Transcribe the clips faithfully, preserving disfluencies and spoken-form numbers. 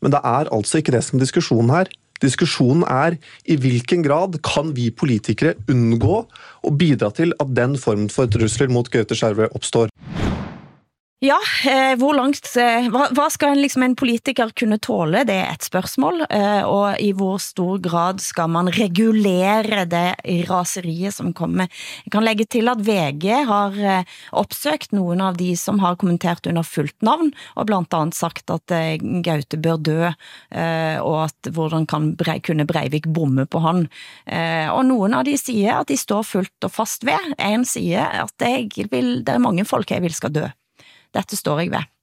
Men det er altså ikke det som er diskusjonen her. Diskussionen er i hvilken grad kan vi politikere undgå å bidra til at den formen for trusler mot Gaute Skjervø oppstår. Ja, eh, hvor langt, eh, hva, hva skal en, liksom, en politiker kunne tåle? Det er et spørsmål, eh, og i hvor stor grad skal man regulere det raseriet som kommer? Jeg kan legge til at V G har eh, oppsøkt noen av de som har kommentert under fullt navn, og blant annet sagt at eh, Gaute bør dø, eh, og at hvordan kan Brei, kunne Breivik bomme på han. Eh, og noen av de sier at de står fullt og fast ved. En sier at jeg vil, det er mange folk jeg vil skal dø. Detta står jag ved.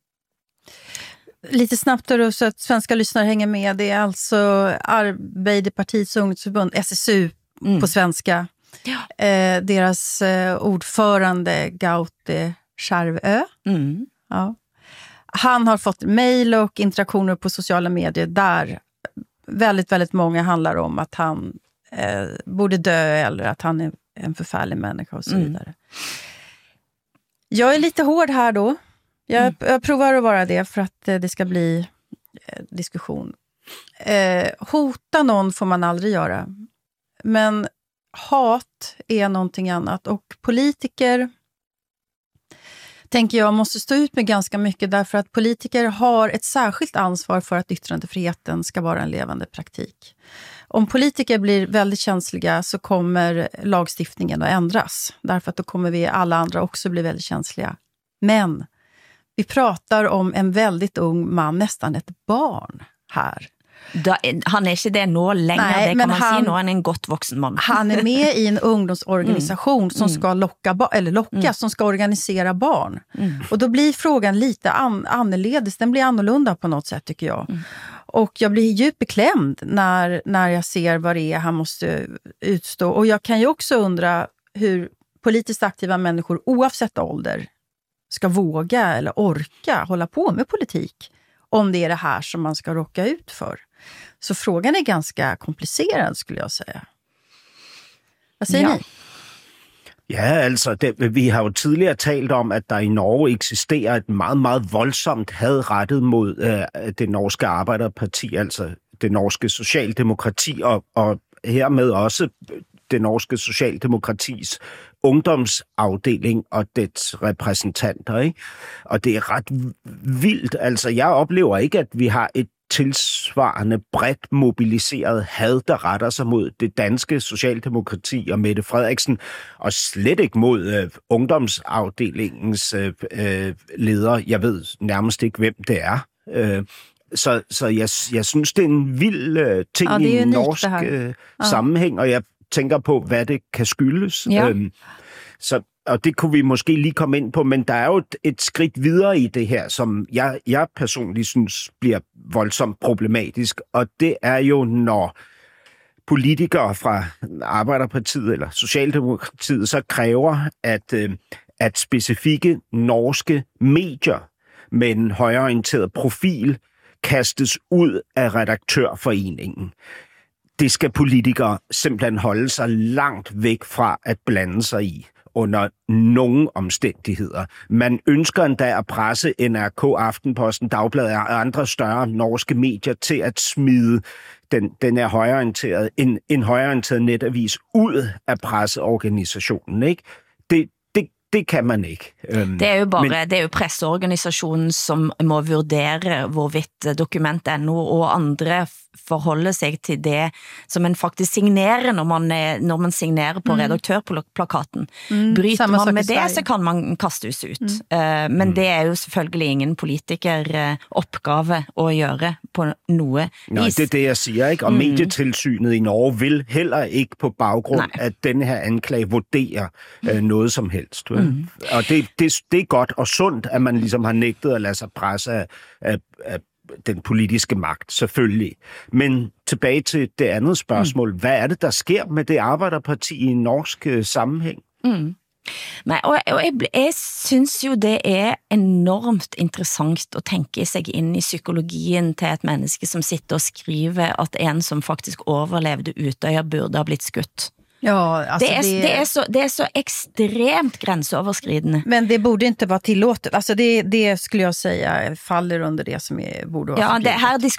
Lite snabbt då så att svenska lyssnare hänger med. Det är alltså Arbeiderpartiets ungdomsförbund, S S U mm. på svenska. Ja. Eh, deras eh, ordförande Gaute Skjervø. Mm. Ja. Han har fått mejl och interaktioner på sociala medier där väldigt, väldigt många handlar om att han eh, borde dö eller att han är en förfärlig människa och så vidare. Mm. Jag är lite hård här då. Jag, mm. jag provar att vara det för att eh, det ska bli eh, diskussion. Eh, hota någon får man aldrig göra. Men hat är någonting annat. Och politiker, tänker jag, måste stå ut med ganska mycket. Därför att politiker har ett särskilt ansvar för att yttrandefriheten ska vara en levande praktik. Om politiker blir väldigt känsliga så kommer lagstiftningen att ändras. Därför att då kommer vi alla andra också bli väldigt känsliga. Men vi pratar om en väldigt ung man, nästan ett barn här. Da, han är inte det nå längre, Nej, det kan man han, säga, nå är en gott vuxen man. Han är med i en ungdomsorganisation mm. som mm. ska locka, eller locka, mm. som ska organisera barn. Mm. Och då blir frågan lite an, annorledes, den blir annorlunda på något sätt tycker jag. Mm. Och jag blir djupt beklämd när, när jag ser vad det är han måste utstå. Och jag kan ju också undra hur politiskt aktiva människor oavsett ålder ska våga eller orka hålla på med politik om det är det här som man ska råka ut för. Så frågan är ganska komplicerad skulle jag säga. Vad säger ja. ni? Ja, altså, det, vi har jo tidligere talt om, at der i Norge eksisterer et meget, meget voldsomt had rettet mod øh, det norske Arbeiderparti, altså det norske socialdemokrati, og, og hermed også det norske socialdemokratis ungdomsafdeling og dets repræsentanter, ikke? Og det er ret vildt. Altså, jeg oplever ikke, at vi har et tilsvarende bredt mobiliseret had, der retter sig mod det danske socialdemokrati og Mette Frederiksen, og slet ikke mod øh, ungdomsafdelingens øh, øh, leder. Jeg ved nærmest ikke, hvem det er. Øh, så så jeg, jeg synes, det er en vild øh, ting ja, i en norsk øh, ja. sammenhæng, og jeg tænker på, hvad det kan skyldes. Ja. Øh, så Og det kunne vi måske lige komme ind på, men der er jo et, et skridt videre i det her, som jeg, jeg personligt synes bliver voldsomt problematisk, og det er jo, når politikere fra Arbeiderpartiet eller Socialdemokratiet så kræver, at, at specifikke norske medier med en højreorienteret profil kastes ud af redaktørforeningen. Det skal politikere simpelthen holde sig langt væk fra at blande sig i under nogle omstændigheder. Man ønsker endda at presse N R K, Aftenposten, Dagbladet og andre større norske medier til at smide den, den er højreorienteret, en, en højreorienteret netavis ud af presseorganisationen, ikke? Det, det, det kan man ikke. Det er jo bare, Men, det er jo presseorganisationen, som må vurdere hvorvidt dokument punktum no og andre forholde sig til det som man faktisk signerer når man, når man signerer på mm. redaktørplakaten. Mm, Bryter man med det, så kan man kastes ut. Mm. Uh, men mm. det er jo selvfølgelig ingen politiker uh, opgave at gøre på noe Nej, vis. Det er det, jeg siger, ikke? Og mm. medietilsynet i Norge vil heller ikke på baggrund Nej. af denne her anklage vurdere uh, noget som helst. Mm. Og det, det, det er godt og sundt, at man ligesom har nægtet at lade sig presse af, af, af den politiske magt, selvfølgelig. Men tilbage til det andet spørgsmål. Mm. Hvad er det, der sker med det Arbeiderparti i en norsk sammenhæng? Mm. Nej, og, og jeg, jeg synes jo det er enormt interessant at tænke sig ind i psykologien til et menneske, som sitter og skriver, at en som faktisk overlevede Utøya burde ha blitt skutt. Ja, alltså det, är, det... det, är så, det är så extremt gränsöverskridande. Men det borde inte vara tillåtet. Alltså det, det skulle jag säga faller under det som är, borde vara Ja, det, här